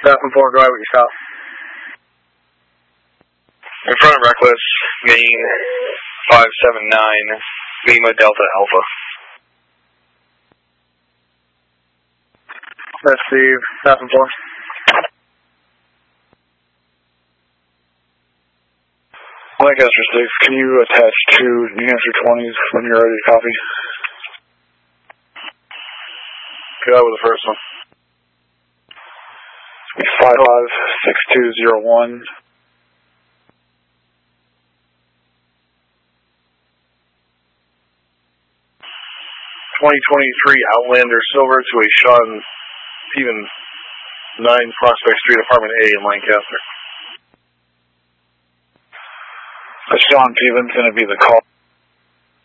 Falcon 4, go ahead with your stop. In front of Reckless, gain 579, Lima Delta Alpha. That's Steve, Falcon 4. Lancaster 6, can you attach to New Hampshire 20s when you're ready to copy? Go with the first one. 556201. Outlander Silver to a Sean Stevens, 9 Prospect Street, Apartment A in Lancaster. Sean Stevens going to be the call.